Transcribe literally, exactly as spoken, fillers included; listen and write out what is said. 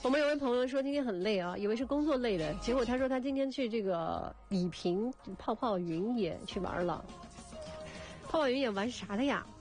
我们有位朋友说今天很累啊，以为是工作累的，结果他说他今天去这个礼平泡泡云野去玩了。泡泡云野玩啥的呀？